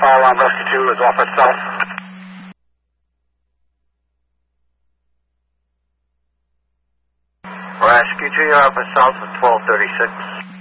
Fire alarm rescue 2 is off itself. Rescue 2, you're off itself at 1236.